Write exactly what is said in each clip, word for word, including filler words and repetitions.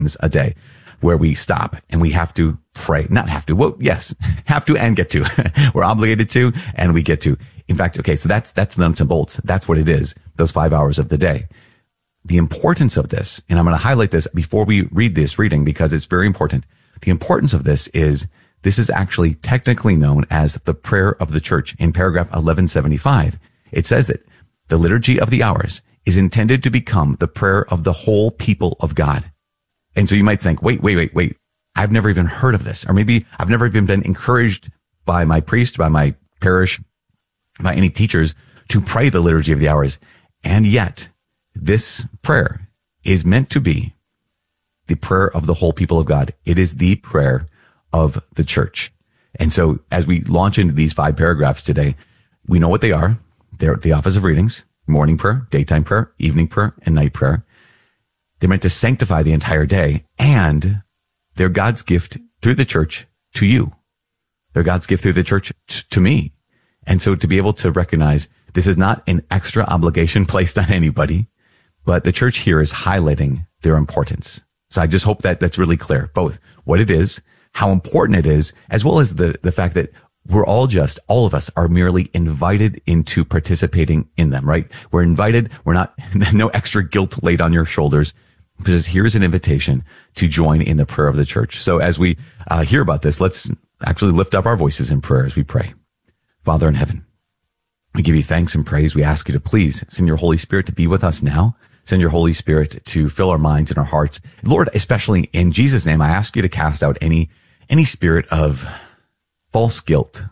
a day where we stop and we have to pray. Not have to. Well, yes, have to and get to. We're obligated to and we get to. In fact, okay, so that's, that's the nuts and bolts. That's what it is. Those five hours of the day. The importance of this, and I'm going to highlight this before we read this reading because it's very important. The importance of this is this is actually technically known as the prayer of the church. In paragraph eleven seventy-five, it says that the liturgy of the hours is intended to become the prayer of the whole people of God. And so you might think, wait, wait, wait, wait. I've never even heard of this. Or maybe I've never even been encouraged by my priest, by my parish, by any teachers to pray the liturgy of the hours. And yet this prayer is meant to be the prayer of the whole people of God. It is the prayer of the church. And so as we launch into these five paragraphs today, we know what they are. They're the office of readings, morning prayer, daytime prayer, evening prayer, and night prayer. They're meant to sanctify the entire day, and they're God's gift through the church to you. They're God's gift through the church t- to me. And so to be able to recognize this is not an extra obligation placed on anybody, but the church here is highlighting their importance. So I just hope that that's really clear, both what it is, how important it is, as well as the, the fact that we're all just, all of us are merely invited into participating in them, right? We're invited. We're not, no extra guilt laid on your shoulders, because here's an invitation to join in the prayer of the church. So as we uh, hear about this, let's actually lift up our voices in prayer as we pray. Father in heaven, we give you thanks and praise. We ask you to please send your Holy Spirit to be with us now. Send your Holy Spirit to fill our minds and our hearts. Lord, especially in Jesus' name, I ask you to cast out any, any spirit of false guilt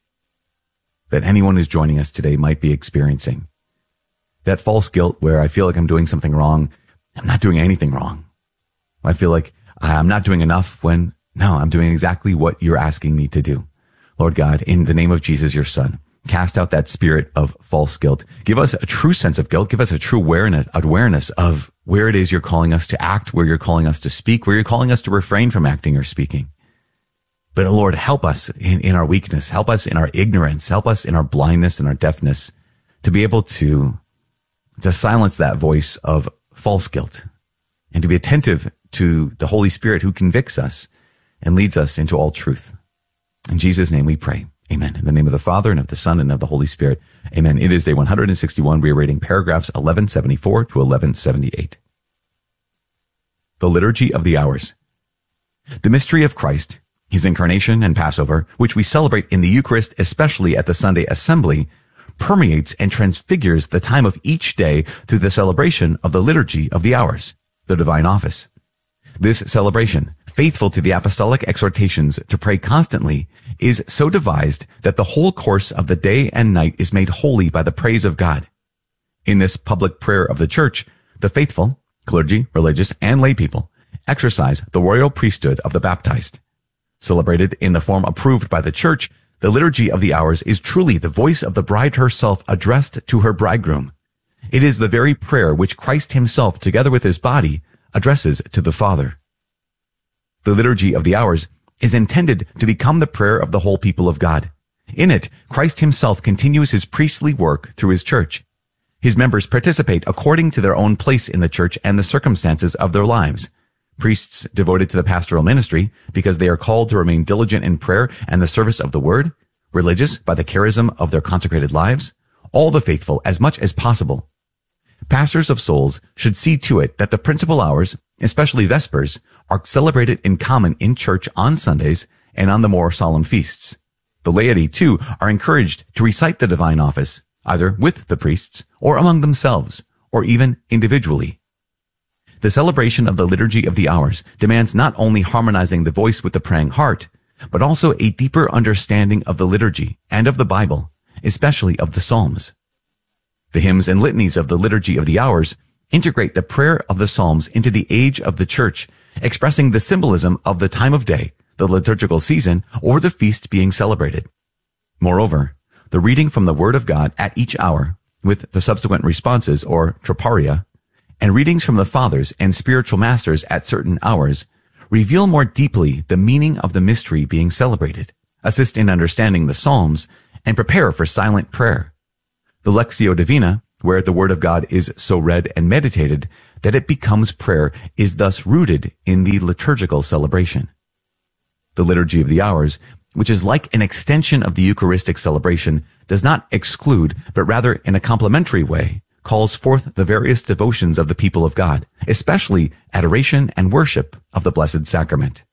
that anyone who's joining us today might be experiencing. That false guilt where I feel like I'm doing something wrong. I'm not doing anything wrong. I feel like I'm not doing enough when, no, I'm doing exactly what you're asking me to do. Lord God, in the name of Jesus, your Son, cast out that spirit of false guilt. Give us a true sense of guilt. Give us a true awareness, awareness of where it is you're calling us to act, where you're calling us to speak, where you're calling us to refrain from acting or speaking. But Lord, help us in, in our weakness. Help us in our ignorance. Help us in our blindness and our deafness to be able to, to silence that voice of false guilt and to be attentive to the Holy Spirit who convicts us and leads us into all truth. In Jesus' name we pray. Amen. In the name of the Father and of the Son and of the Holy Spirit. Amen. It is day one hundred sixty-one. We are reading paragraphs eleven seventy-four to eleven seventy-eight. The Liturgy of the Hours. The mystery of Christ, his incarnation and Passover, which we celebrate in the Eucharist, especially at the Sunday Assembly, permeates and transfigures the time of each day through the celebration of the Liturgy of the Hours, the divine office. This celebration, faithful to the apostolic exhortations to pray constantly, is so devised that the whole course of the day and night is made holy by the praise of God. In this public prayer of the church, the faithful, clergy, religious, and lay people exercise the royal priesthood of the baptized. Celebrated in the form approved by the church, the Liturgy of the Hours is truly the voice of the bride herself addressed to her bridegroom. It is the very prayer which Christ himself, together with his body, addresses to the Father. The Liturgy of the Hours is intended to become the prayer of the whole people of God. In it, Christ himself continues his priestly work through his church. His members participate according to their own place in the church and the circumstances of their lives. Priests devoted to the pastoral ministry because they are called to remain diligent in prayer and the service of the word, religious by the charism of their consecrated lives, all the faithful as much as possible. Pastors of souls should see to it that the principal hours, especially Vespers, are celebrated in common in church on Sundays and on the more solemn feasts. The laity, too, are encouraged to recite the divine office, either with the priests or among themselves, or even individually. The celebration of the Liturgy of the Hours demands not only harmonizing the voice with the praying heart, but also a deeper understanding of the liturgy and of the Bible, especially of the Psalms. The hymns and litanies of the Liturgy of the Hours integrate the prayer of the Psalms into the age of the church, expressing the symbolism of the time of day, the liturgical season, or the feast being celebrated. Moreover, the reading from the Word of God at each hour, with the subsequent responses, or troparia, and readings from the Fathers and spiritual masters at certain hours, reveal more deeply the meaning of the mystery being celebrated, assist in understanding the Psalms, and prepare for silent prayer. The Lectio Divina, where the Word of God is so read and meditated, that it becomes prayer is thus rooted in the liturgical celebration. The Liturgy of the Hours, which is like an extension of the Eucharistic celebration, does not exclude, but rather in a complementary way, calls forth the various devotions of the people of God, especially adoration and worship of the Blessed Sacrament.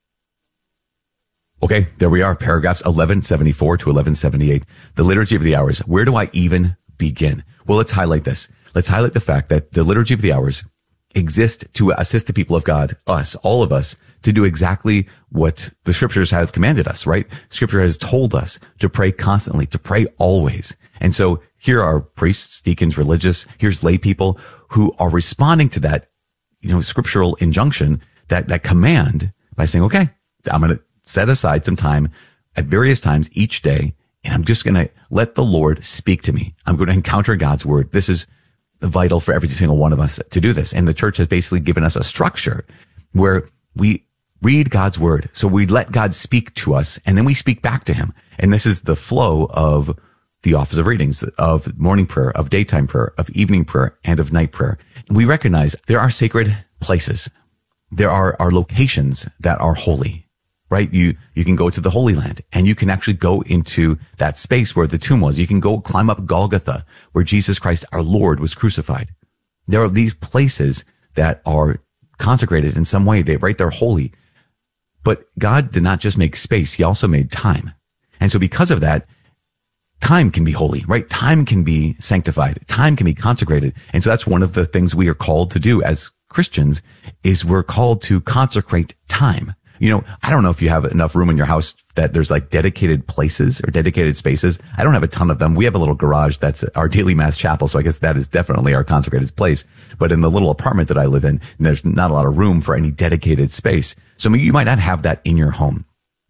Okay, there we are, paragraphs eleven seventy-four to eleven seventy-eight. The Liturgy of the Hours. Where do I even begin? Well, let's highlight this. Let's highlight the fact that the Liturgy of the Hours exists to assist the people of God, us, all of us, to do exactly what the scriptures have commanded us, right? Scripture has told us to pray constantly, to pray always. And so here are priests, deacons, religious, here's lay people who are responding to that, you know, scriptural injunction, that, that command by saying, okay, I'm going to set aside some time at various times each day, and I'm just going to let the Lord speak to me. I'm going to encounter God's word. This is vital for every single one of us to do this. And the church has basically given us a structure where we read God's word. So we let God speak to us, and then we speak back to him. And this is the flow of the office of readings, of morning prayer, of daytime prayer, of evening prayer, and of night prayer. We recognize there are sacred places. There are, are locations that are holy, right? You, you can go to the Holy Land, and you can actually go into that space where the tomb was. You can go climb up Golgotha, where Jesus Christ, our Lord, was crucified. There are these places that are consecrated in some way. They, right? They're holy. But God did not just make space. He also made time. And so because of that, time can be holy, right? Time can be sanctified. Time can be consecrated. And so that's one of the things we are called to do as Christians, is we're called to consecrate time. You know, I don't know if you have enough room in your house that there's like dedicated places or dedicated spaces. I don't have a ton of them. We have a little garage that's our daily mass chapel. So I guess that is definitely our consecrated place. But in the little apartment that I live in, there's not a lot of room for any dedicated space. So you might not have that in your home,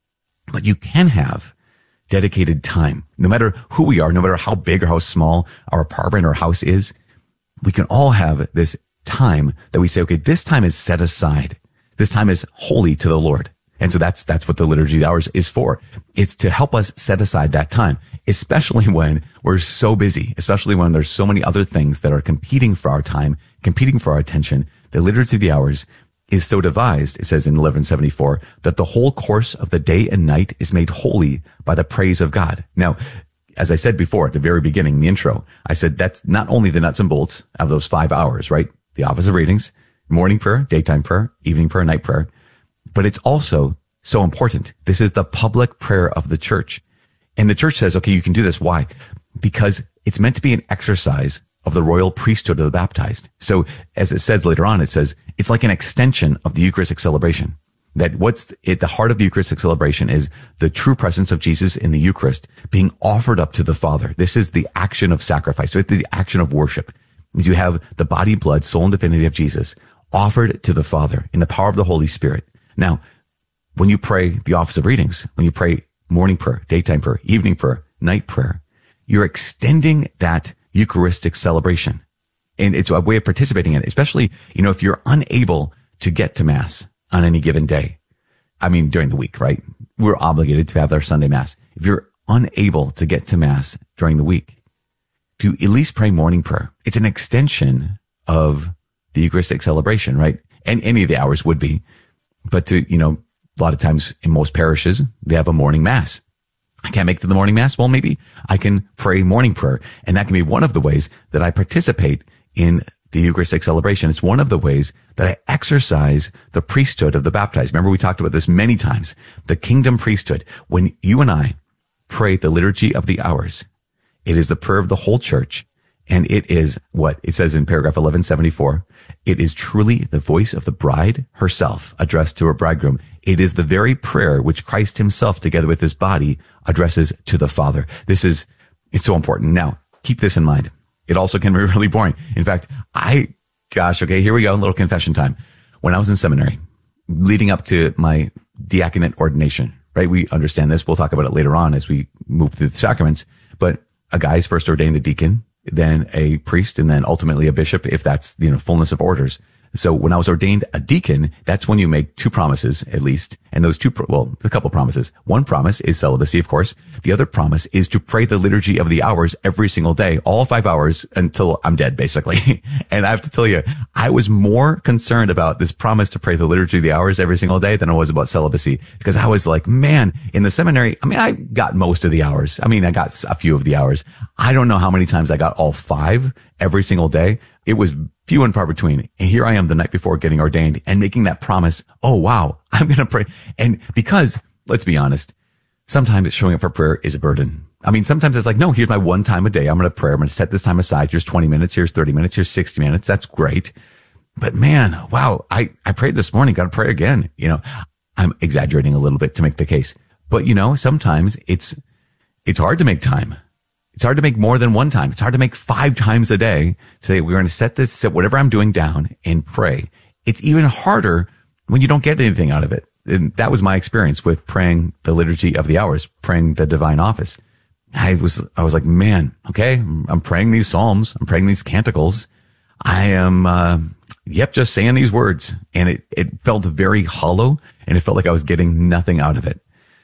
but you can have dedicated time. No matter who we are, no matter how big or how small our apartment or house is, we can all have this time that we say, okay, this time is set aside. This time is holy to the Lord. And so that's, that's what the Liturgy of the Hours is for. It's to help us set aside that time, especially when we're so busy, especially when there's so many other things that are competing for our time, competing for our attention. The Liturgy of the Hours is so devised, it says in eleven seventy-four, that the whole course of the day and night is made holy by the praise of God. Now, as I said before at the very beginning, the intro, I said that's not only the nuts and bolts of those five hours, right? The office of readings, morning prayer, daytime prayer, evening prayer, night prayer. But it's also so important. This is the public prayer of the church. And the church says, okay, you can do this. Why? Because it's meant to be an exercise of the royal priesthood of the baptized. So as it says later on, it says it's like an extension of the Eucharistic celebration. That what's at the heart of the Eucharistic celebration is the true presence of Jesus in the Eucharist being offered up to the Father. This is the action of sacrifice. So it's the action of worship. You have the body, blood, soul, and divinity of Jesus offered to the Father in the power of the Holy Spirit. Now, when you pray the office of readings, when you pray morning prayer, daytime prayer, evening prayer, night prayer, you're extending that Eucharistic celebration. And it's a way of participating in it, especially, you know, if you're unable to get to Mass on any given day. I mean, during the week, right? We're obligated to have our Sunday Mass. If you're unable to get to Mass during the week, to at least pray morning prayer. It's an extension of the Eucharistic celebration, right? And any of the hours would be. But to, you know, a lot of times in most parishes, they have a morning Mass. I can't make it to the morning Mass. Well, maybe I can pray morning prayer. And that can be one of the ways that I participate in the Eucharistic celebration. It's one of the ways that I exercise the priesthood of the baptized. Remember, we talked about this many times. The kingdom priesthood. When you and I pray the Liturgy of the Hours, it is the prayer of the whole church. And it is what it says in paragraph eleven seventy-four. It is truly the voice of the bride herself addressed to her bridegroom. It is the very prayer which Christ himself, together with his body, addresses to the Father. This is, it's so important. Now, keep this in mind. It also can be really boring. In fact, I, gosh, okay, here we go. A little confession time. When I was in seminary, leading up to my diaconate ordination, right? We understand this. We'll talk about it later on as we move through the sacraments. But a guy is first ordained a deacon, then a priest, and then ultimately a bishop, if that's, you know, fullness of orders. So when I was ordained a deacon, that's when you make two promises, at least. And those two, well, a couple promises. One promise is celibacy, of course. The other promise is to pray the liturgy of the hours every single day, all five hours until I'm dead, basically. And I have to tell you, I was more concerned about this promise to pray the liturgy of the hours every single day than I was about celibacy, because I was like, man, in the seminary, I mean, I got most of the hours. I mean, I got a few of the hours. I don't know how many times I got all five every single day. It was few and far between. And here I am the night before getting ordained and making that promise. Oh, wow, I'm going to pray. And because, let's be honest, sometimes showing up for prayer is a burden. I mean, sometimes it's like, no, here's my one time a day. I'm going to pray. I'm going to set this time aside. Here's twenty minutes. Here's thirty minutes. Here's sixty minutes. That's great. But man, wow, I, I prayed this morning. Got to pray again. You know, I'm exaggerating a little bit to make the case, but you know, sometimes it's, it's hard to make time. It's hard to make more than one time. It's hard to make five times a day. Say, we're going to set this, set whatever I'm doing down and pray. It's even harder when you don't get anything out of it. And that was my experience with praying the liturgy of the hours, praying the divine office. I was, I was like, man, okay, I'm praying these psalms. I'm praying these canticles. I am, uh, yep, just saying these words. And it, it felt very hollow, and it felt like I was getting nothing out of it.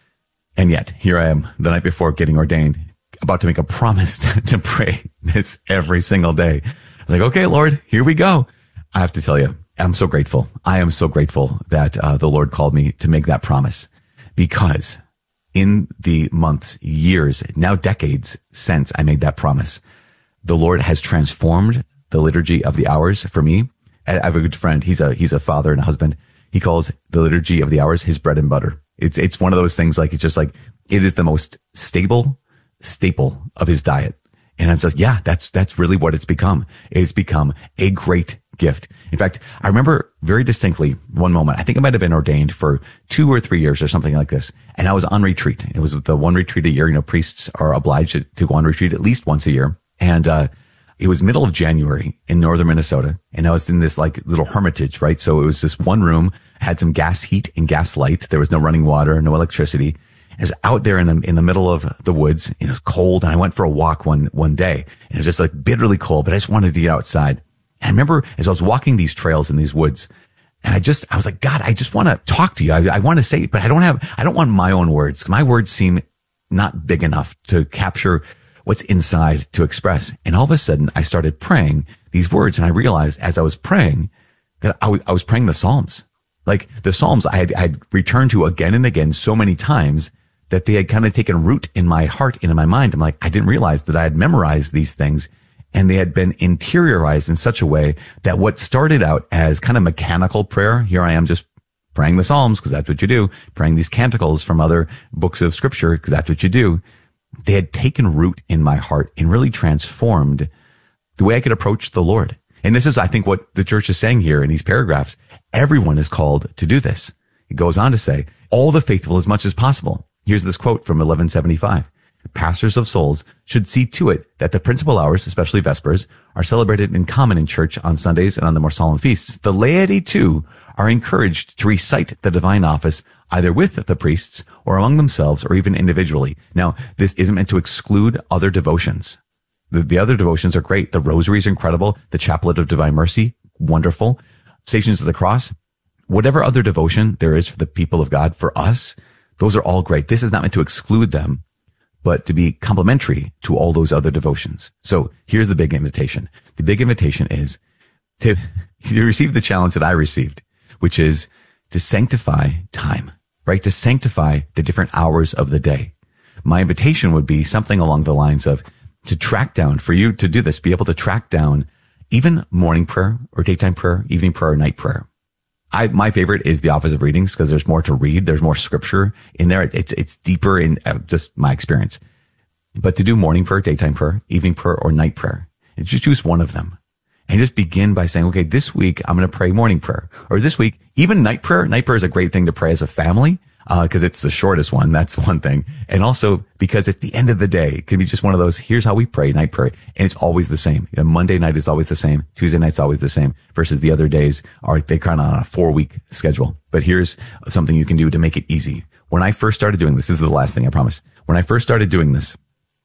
And yet here I am the night before getting ordained, about to make a promise to, to pray this every single day. I was like, okay, Lord, here we go. I have to tell you, I'm so grateful. I am so grateful that uh, the Lord called me to make that promise, because in the months, years, now decades since I made that promise, the Lord has transformed the liturgy of the hours for me. I have a good friend. He's a, he's a father and a husband. He calls the liturgy of the hours his bread and butter. It's, it's one of those things, like, it's just like, it is the most stable staple of his diet. And I'm just, yeah, that's, that's really what it's become. It's become a great gift. In fact, I remember very distinctly one moment, I think I might have been ordained for two or three years or something like this. And I was on retreat. It was the one retreat a year. You know, priests are obliged to go on retreat at least once a year. And, uh, it was middle of January in northern Minnesota. And I was in this like little hermitage, right? So it was this one room, had some gas heat and gas light. There was no running water, no electricity. It was out there in the, in the middle of the woods. It was cold. And I went for a walk one, one day, and it was just like bitterly cold, but I just wanted to get outside. And I remember as I was walking these trails in these woods, and I just, I was like, God, I just want to talk to you. I, I want to say, but I don't have, I don't want my own words. My words seem not big enough to capture what's inside to express. And all of a sudden I started praying these words, and I realized as I was praying that I was, I was praying the Psalms. Like the Psalms I had, I had returned to again and again so many times that they had kind of taken root in my heart and in my mind. I'm like, I didn't realize that I had memorized these things, and they had been interiorized in such a way that what started out as kind of mechanical prayer, here I am just praying the Psalms because that's what you do, praying these canticles from other books of scripture because that's what you do. They had taken root in my heart and really transformed the way I could approach the Lord. And this is, I think, what the church is saying here in these paragraphs. Everyone is called to do this. It goes on to say, all the faithful as much as possible. Here's this quote from eleven seventy-five. Pastors of souls should see to it that the principal hours, especially Vespers, are celebrated in common in church on Sundays and on the more solemn feasts. The laity, too, are encouraged to recite the divine office either with the priests or among themselves or even individually. Now, this isn't meant to exclude other devotions. The, the other devotions are great. The rosary is incredible. The Chaplet of Divine Mercy, wonderful. Stations of the Cross, whatever other devotion there is for the people of God, for us, those are all great. This is not meant to exclude them, but to be complementary to all those other devotions. So here's the big invitation. The big invitation is to, to receive the challenge that I received, which is to sanctify time, right? To sanctify the different hours of the day. My invitation would be something along the lines of to track down, for you to do this, be able to track down even morning prayer or daytime prayer, evening prayer, or night prayer. I, my favorite is the Office of Readings because there's more to read. There's more scripture in there. It's, it's deeper in uh, just my experience. But to do morning prayer, daytime prayer, evening prayer, or night prayer, and just choose one of them and just begin by saying, okay, this week I'm going to pray morning prayer, or this week, even night prayer. Night prayer is a great thing to pray as a family. Uh, cause it's the shortest one. That's one thing. And also because at the end of the day, it can be just one of those, here's how we pray, night prayer. And it's always the same. You know, Monday night is always the same. Tuesday night's always the same versus the other days are, they kind of on a four week schedule. But here's something you can do to make it easy. When I first started doing this, this is the last thing I promise. When I first started doing this,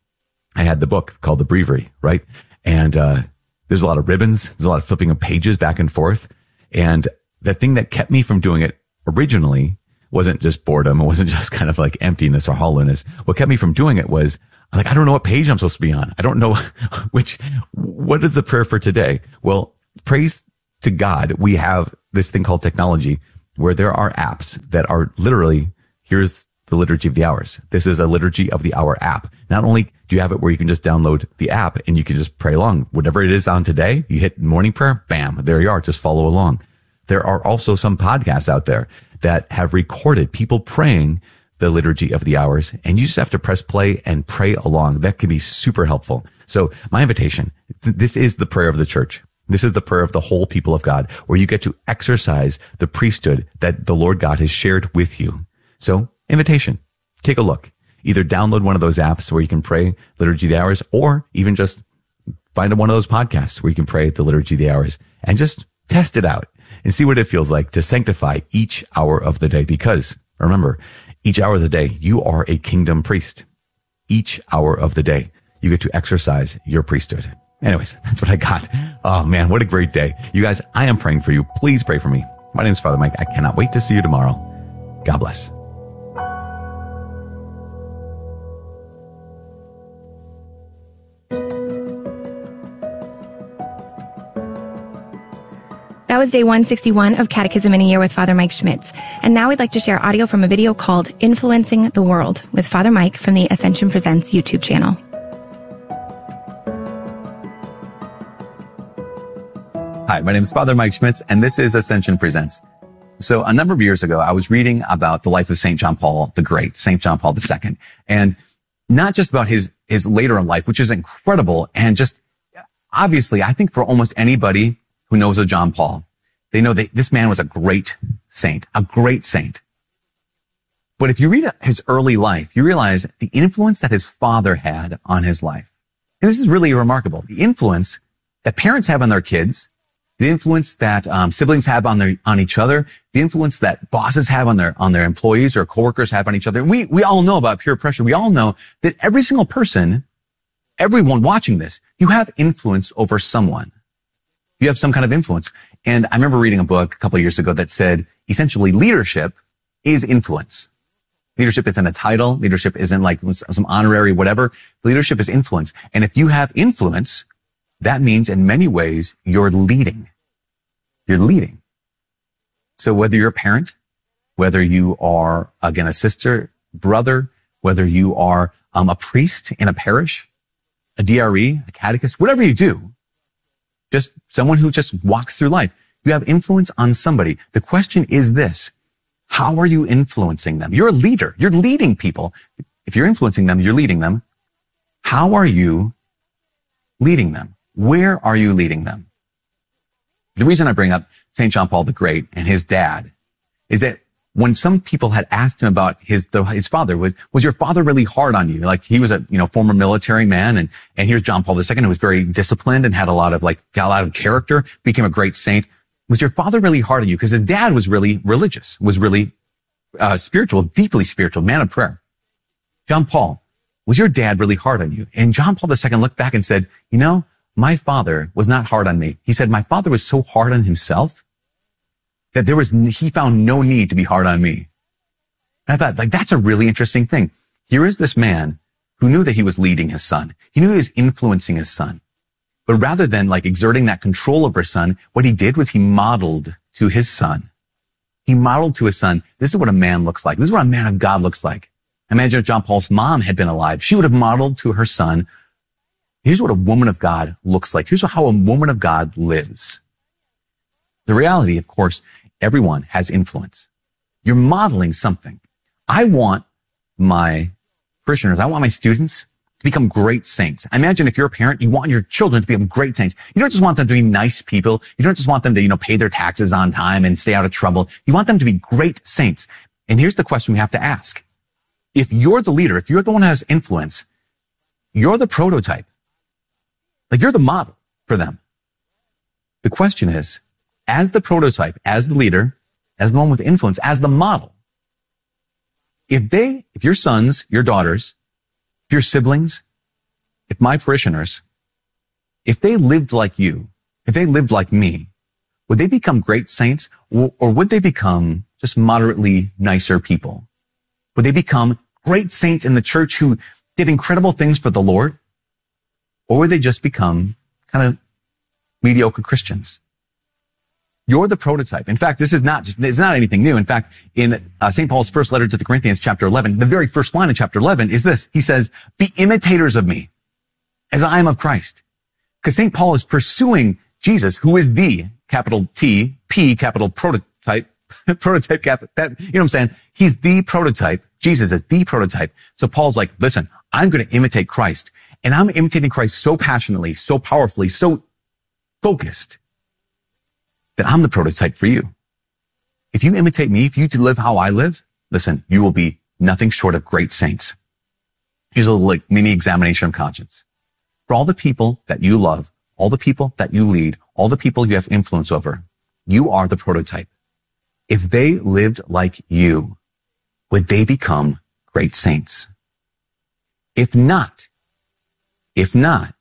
I had the book called the Breviary, right? And, uh, there's a lot of ribbons. There's a lot of flipping of pages back and forth. And the thing that kept me from doing it originally wasn't just boredom. It wasn't just kind of like emptiness or hollowness. What kept me from doing it was like, I don't know what page I'm supposed to be on. I don't know which, what is the prayer for today? Well, praise to God. We have this thing called technology where there are apps that are literally, here's the Liturgy of the Hours. This is a Liturgy of the Hour app. Not only do you have it where you can just download the app and you can just pray along, whatever it is on today, you hit morning prayer, bam, there you are. Just follow along. There are also some podcasts out there that have recorded people praying the Liturgy of the Hours, and you just have to press play and pray along. That can be super helpful. So my invitation, th- this is the prayer of the church. This is the prayer of the whole people of God, where you get to exercise the priesthood that the Lord God has shared with you. So invitation, take a look. Either download one of those apps where you can pray Liturgy of the Hours, or even just find one of those podcasts where you can pray the Liturgy of the Hours and just test it out and see what it feels like to sanctify each hour of the day. Because remember, each hour of the day, you are a kingdom priest. Each hour of the day, you get to exercise your priesthood. Anyways, that's what I got. Oh man, what a great day. You guys, I am praying for you. Please pray for me. My name is Father Mike. I cannot wait to see you tomorrow. God bless. That was day one sixty-one of Catechism in a Year with Father Mike Schmitz. And now we'd like to share audio from a video called Influencing the World with Father Mike from the Ascension Presents YouTube channel. Hi, my name is Father Mike Schmitz, and this is Ascension Presents. So a number of years ago, I was reading about the life of Saint John Paul the Great, Saint John Paul the Second, and not just about his, his later in life, which is incredible. And just obviously, I think for almost anybody who knows of John Paul, they know that this man was a great saint, a great saint. But if you read his early life, you realize the influence that his father had on his life. And this is really remarkable. The influence that parents have on their kids, the influence that um, siblings have on their on each other, the influence that bosses have on their on their employees or coworkers have on each other. We we all know about peer pressure. We all know that every single person, everyone watching this, you have influence over someone. You have some kind of influence. And I remember reading a book a couple of years ago that said, essentially, leadership is influence. Leadership isn't a title. Leadership isn't like some honorary whatever. Leadership is influence. And if you have influence, that means in many ways you're leading. You're leading. So whether you're a parent, whether you are, again, a sister, brother, whether you are um, a priest in a parish, a D R E, a catechist, whatever you do, just someone who just walks through life. You have influence on somebody. The question is this: how are you influencing them? You're a leader. You're leading people. If you're influencing them, you're leading them. How are you leading them? Where are you leading them? The reason I bring up Saint John Paul the Great and his dad is that when some people had asked him about his, the, his father, was, was your father really hard on you? Like he was a, you know, former military man, and, and here's John Paul the Second, who was very disciplined and had a lot of like, got a lot of character, became a great saint. Was your father really hard on you? Because his dad was really religious, was really, uh, spiritual, deeply spiritual, man of prayer. John Paul, was your dad really hard on you? And John Paul the Second looked back and said, you know, my father was not hard on me. He said, my father was so hard on himself that there was, he found no need to be hard on me. And I thought, like, that's a really interesting thing. Here is this man who knew that he was leading his son. He knew he was influencing his son. But rather than like exerting that control over his son, what he did was he modeled to his son. He modeled to his son, this is what a man looks like. This is what a man of God looks like. Imagine if John Paul's mom had been alive. She would have modeled to her son, here's what a woman of God looks like. Here's how a woman of God lives. The reality, of course, everyone has influence. You're modeling something. I want my parishioners, I want my students to become great saints. Imagine if you're a parent, you want your children to become great saints. You don't just want them to be nice people. You don't just want them to, you know, pay their taxes on time and stay out of trouble. You want them to be great saints. And here's the question we have to ask. If you're the leader, if you're the one who has influence, you're the prototype. Like you're the model for them. The question is, as the prototype, as the leader, as the one with influence, as the model, if they, if your sons, your daughters, if your siblings, if my parishioners, if they lived like you, if they lived like me, would they become great saints, or would they become just moderately nicer people? Would they become great saints in the church who did incredible things for the Lord? Or would they just become kind of mediocre Christians? You're the prototype. In fact, this is not just, it's not anything new. In fact, in uh, Saint Paul's first letter to the Corinthians, chapter eleven, the very first line of chapter eleven is this. He says, be imitators of me as I am of Christ. Because Saint Paul is pursuing Jesus, who is the capital T, P, capital prototype, prototype, cap, that, you know what I'm saying? He's the prototype. Jesus is the prototype. So Paul's like, listen, I'm going to imitate Christ. And I'm imitating Christ so passionately, so powerfully, so focused that I'm the prototype for you. If you imitate me, if you live how I live, listen, you will be nothing short of great saints. Here's a little like mini examination of conscience. For all the people that you love, all the people that you lead, all the people you have influence over, you are the prototype. If they lived like you, would they become great saints? If not, if not,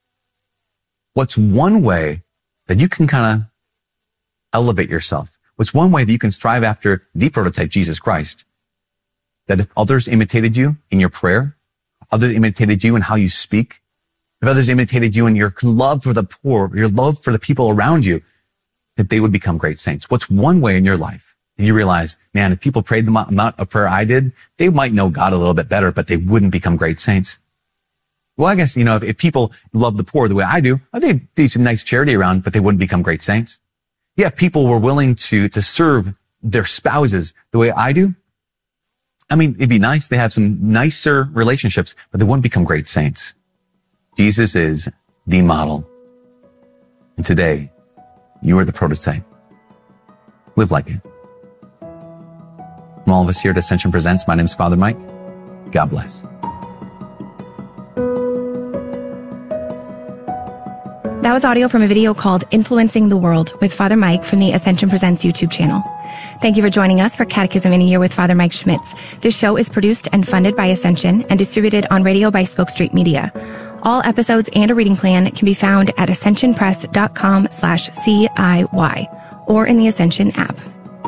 what's one way that you can kind of elevate yourself? What's one way that you can strive after the prototype, Jesus Christ? That if others imitated you in your prayer, others imitated you in how you speak, if others imitated you in your love for the poor, your love for the people around you, that they would become great saints. What's one way in your life that you realize, man, if people prayed the amount of prayer I did, they might know God a little bit better, but they wouldn't become great saints? Well, I guess, you know, if, if people love the poor the way I do, they do some nice charity around, but they wouldn't become great saints. Yeah, if people were willing to, to serve their spouses the way I do, I mean, it'd be nice. They have some nicer relationships, but they wouldn't become great saints. Jesus is the model. And today, you are the prototype. Live like it. From all of us here at Ascension Presents, my name is Father Mike. God bless. That was audio from a video called Influencing the World with Father Mike from the Ascension Presents YouTube channel. Thank you for joining us for Catechism in a Year with Father Mike Schmitz. This show is produced and funded by Ascension and distributed on radio by Spoke Street Media. All episodes and a reading plan can be found at ascensionpress.com slash CIY or in the Ascension app.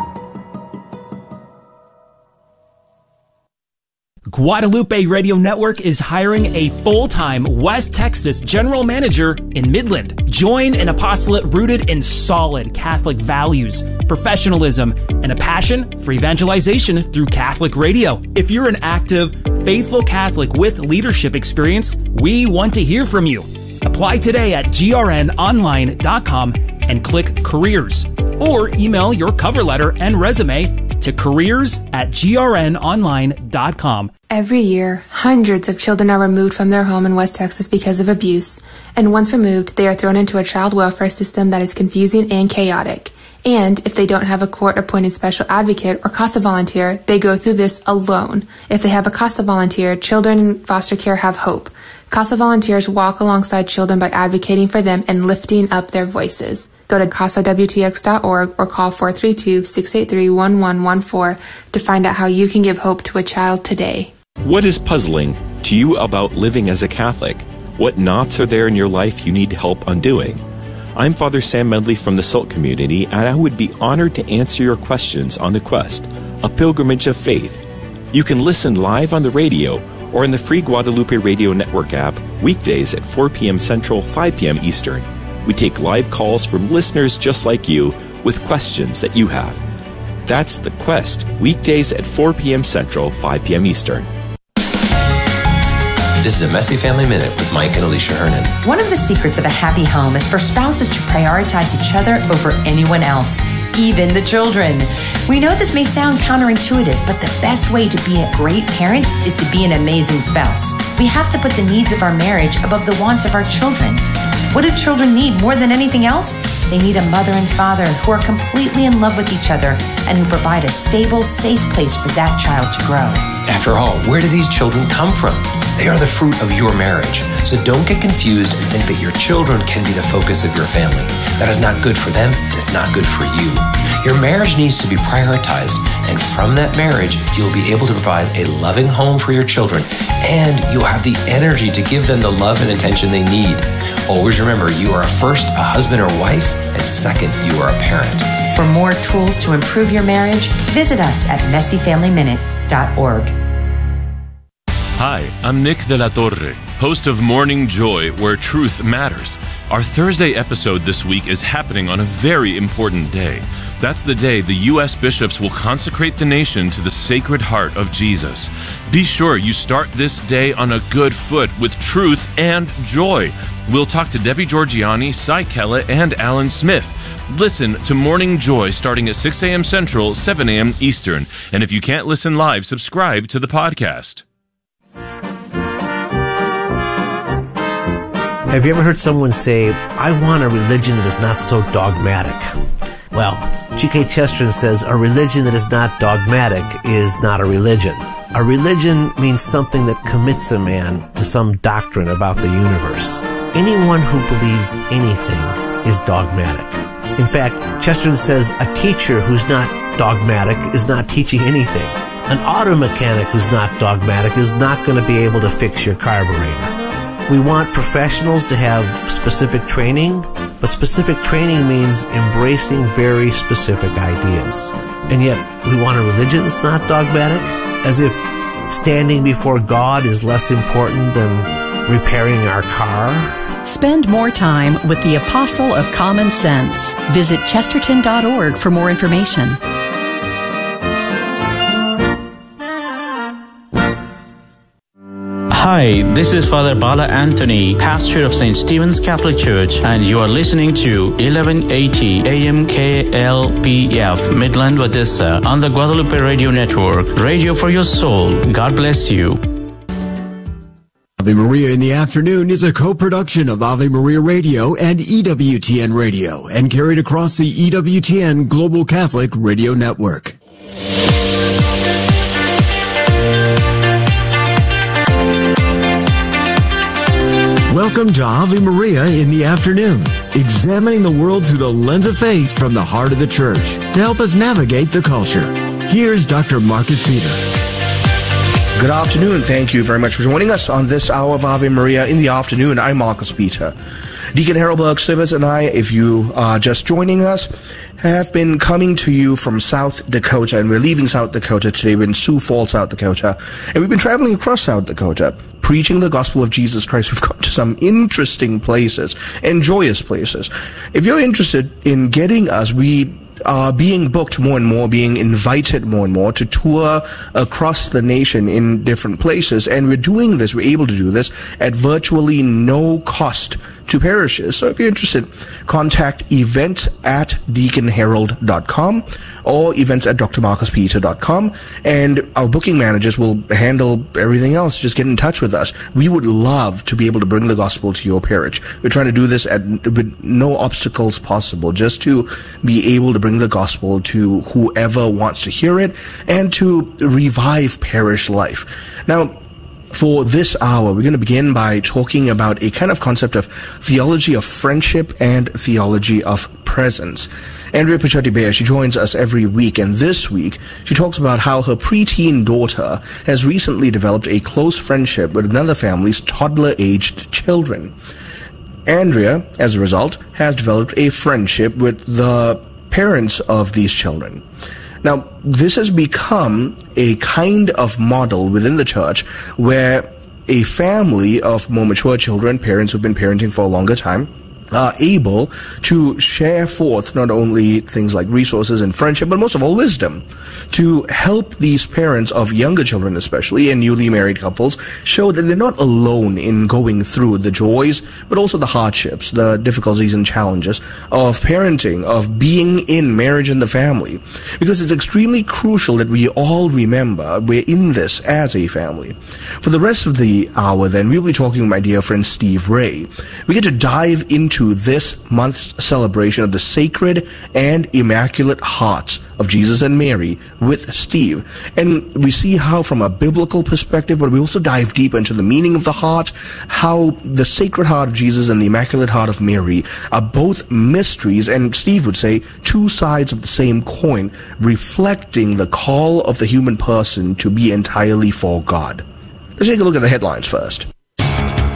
Guadalupe Radio Network is hiring a full-time West Texas general manager in Midland. Join an apostolate rooted in solid Catholic values, professionalism, and a passion for evangelization through Catholic radio. If you're an active, faithful Catholic with leadership experience, we want to hear from you. Apply today at G R N online dot com and click Careers, or email your cover letter and resume to careers at G R N online dot com. Every year, hundreds of children are removed from their home in West Texas because of abuse, and once removed, they are thrown into a child welfare system that is confusing and chaotic. And if they don't have a court-appointed special advocate or CASA volunteer, they go through this alone. If they have a CASA volunteer, children in foster care have hope. CASA volunteers walk alongside children by advocating for them and lifting up their voices. Go to casa w t x dot org or call four three two, six eight three, one one one four to find out how you can give hope to a child today. What is puzzling to you about living as a Catholic? What knots are there in your life you need help undoing? I'm Father Sam Medley from the Salt Community, and I would be honored to answer your questions on The Quest, a pilgrimage of faith. You can listen live on the radio or in the free Guadalupe Radio Network app weekdays at four p.m. Central, five p.m. Eastern. We take live calls from listeners just like you with questions that you have. That's The Quest, weekdays at four p.m. Central, five p.m. Eastern. This is a Messy Family Minute with Mike and Alicia Hernan. One of the secrets of a happy home is for spouses to prioritize each other over anyone else, even the children. We know this may sound counterintuitive, but the best way to be a great parent is to be an amazing spouse. We have to put the needs of our marriage above the wants of our children. What do children need more than anything else? They need a mother and father who are completely in love with each other and who provide a stable, safe place for that child to grow. After all, where do these children come from? They are the fruit of your marriage. So don't get confused and think that your children can be the focus of your family. That is not good for them, and it's not good for you. Your marriage needs to be prioritized, and from that marriage, you'll be able to provide a loving home for your children, and you'll have the energy to give them the love and attention they need. Always remember, you are first a husband or wife, and and second, you are a parent. For more tools to improve your marriage, visit us at messy family minute dot org. Hi, I'm Nick de la Torre, host of Morning Joy, where truth matters. Our Thursday episode this week is happening on a very important day. That's the day the U S bishops will consecrate the nation to the Sacred Heart of Jesus. Be sure you start this day on a good foot with truth and joy. We'll talk to Debbie Georgiani, Cy Kella, and Alan Smith. Listen to Morning Joy starting at six a.m. Central, seven a.m. Eastern. And if you can't listen live, subscribe to the podcast. Have you ever heard someone say, I want a religion that is not so dogmatic? Well, G K Chesterton says a religion that is not dogmatic is not a religion. A religion means something that commits a man to some doctrine about the universe. Anyone who believes anything is dogmatic. In fact, Chesterton says a teacher who's not dogmatic is not teaching anything. An auto mechanic who's not dogmatic is not going to be able to fix your carburetor. We want professionals to have specific training, but specific training means embracing very specific ideas. And yet, we want a religion that's not dogmatic, as if standing before God is less important than repairing our car. Spend more time with the Apostle of Common Sense. Visit chesterton dot org for more information. Hi, this is Father Bala Anthony, pastor of Saint Stephen's Catholic Church, and you are listening to eleven eighty A M K L P F, Midland, Odessa, on the Guadalupe Radio Network. Radio for your soul. God bless you. Ave Maria in the Afternoon is a co-production of Ave Maria Radio and E W T N Radio, and carried across the E W T N Global Catholic Radio Network. Welcome to Ave Maria in the Afternoon, examining the world through the lens of faith from the heart of the Church to help us navigate the culture. Here's Doctor Marcus Peter. Good afternoon. Thank you very much for joining us on this hour of Ave Maria in the Afternoon. I'm Marcus Peter. Deacon Harold Burke-Slivers and I, if you are just joining us, have been coming to you from South Dakota, and we're leaving South Dakota today. We're in Sioux Falls, South Dakota, and we've been traveling across South Dakota, preaching the gospel of Jesus Christ. We've gone to some interesting places and joyous places. If you're interested in getting us, we are being booked more and more, being invited more and more to tour across the nation in different places, and we're doing this, we're able to do this at virtually no cost to parishes. So if you're interested, contact events at deacon harold dot com or events at d r marcus peter dot com, and our booking managers will handle everything else. Just get in touch with us. We would love to be able to bring the gospel to your parish. We're trying to do this at with no obstacles possible, just to be able to bring the gospel to whoever wants to hear it and to revive parish life. Now, for this hour, we're going to begin by talking about a kind of concept of theology of friendship and theology of presence. Andrea Pichetti-Beyer, she joins us every week, and this week she talks about how her preteen daughter has recently developed a close friendship with another family's toddler-aged children. Andrea, as a result, has developed a friendship with the parents of these children. Now, this has become a kind of model within the church where a family of more mature children, parents who've been parenting for a longer time, are able to share forth not only things like resources and friendship, but most of all wisdom, to help these parents of younger children especially, and newly married couples, show that they're not alone in going through the joys, but also the hardships, the difficulties and challenges of parenting, of being in marriage and the family. Because it's extremely crucial that we all remember we're in this as a family. For the rest of the hour, then, we'll be talking with my dear friend Steve Ray. We get to dive into this month's celebration of the Sacred and Immaculate Hearts of Jesus and Mary with Steve. And we see how, from a biblical perspective, but we also dive deep into the meaning of the heart, how the Sacred Heart of Jesus and the Immaculate Heart of Mary are both mysteries, and Steve would say two sides of the same coin, reflecting the call of the human person to be entirely for God. Let's take a look at the headlines first.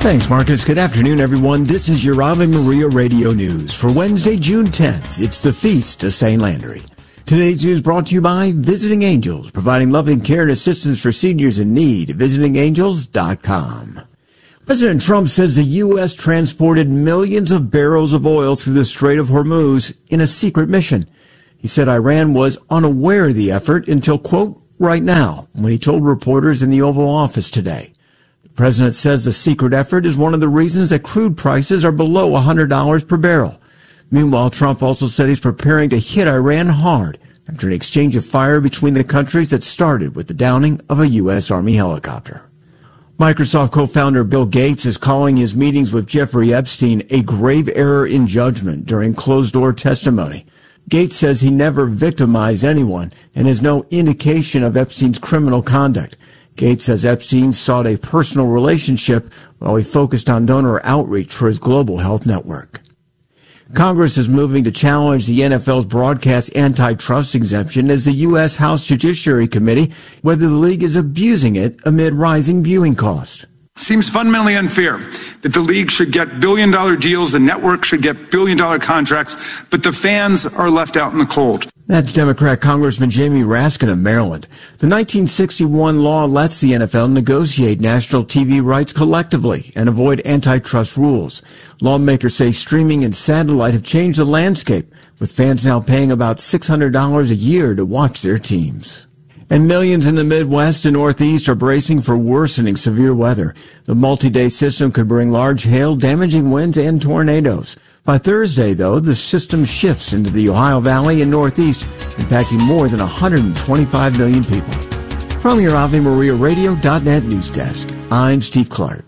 Thanks, Marcus. Good afternoon, everyone. This is your Ave Maria Radio News for Wednesday, June tenth. It's the Feast of Saint Landry. Today's news brought to you by Visiting Angels, providing loving care and assistance for seniors in need. visiting angels dot com. President Trump says the U S transported millions of barrels of oil through the Strait of Hormuz in a secret mission. He said Iran was unaware of the effort until, quote, right now, when he told reporters in the Oval Office today. The president says the secret effort is one of the reasons that crude prices are below one hundred dollars per barrel. Meanwhile, Trump also said he's preparing to hit Iran hard after an exchange of fire between the countries that started with the downing of a U S Army helicopter. Microsoft co-founder Bill Gates is calling his meetings with Jeffrey Epstein a grave error in judgment during closed-door testimony. Gates says he never victimized anyone and has no indication of Epstein's criminal conduct. Gates says Epstein sought a personal relationship while he focused on donor outreach for his global health network. Congress is moving to challenge the N F L's broadcast antitrust exemption as the U S House Judiciary Committee whether the league is abusing it amid rising viewing costs. Seems fundamentally unfair that the league should get billion-dollar deals, the network should get billion-dollar contracts, but the fans are left out in the cold. That's Democrat Congressman Jamie Raskin of Maryland. The nineteen sixty-one law lets the N F L negotiate national T V rights collectively and avoid antitrust rules. Lawmakers say streaming and satellite have changed the landscape, with fans now paying about six hundred dollars a year to watch their teams. And millions in the Midwest and Northeast are bracing for worsening severe weather. The multi-day system could bring large hail, damaging winds, and tornadoes. By Thursday, though, the system shifts into the Ohio Valley and Northeast, impacting more than one hundred twenty-five million people. From your Ave Maria Radio dot net news desk, I'm Steve Clark.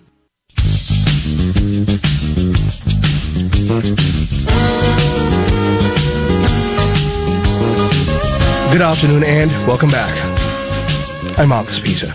Good afternoon and welcome back. I'm Marcus Peter.